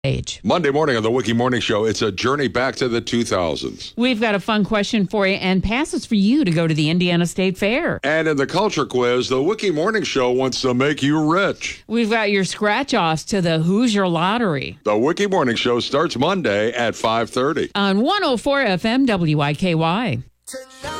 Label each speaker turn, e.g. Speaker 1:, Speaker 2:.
Speaker 1: age.
Speaker 2: Monday morning on the Wiki Morning Show, it's a journey back to the 2000s.
Speaker 1: We've got a fun question for you and passes for you to go to the Indiana State Fair.
Speaker 2: And in the culture quiz, the Wiki Morning Show wants to make you rich.
Speaker 1: We've got your scratch-offs to the Hoosier Lottery.
Speaker 2: The Wiki Morning Show starts Monday at 5:30.
Speaker 1: On 104 FM WIKY.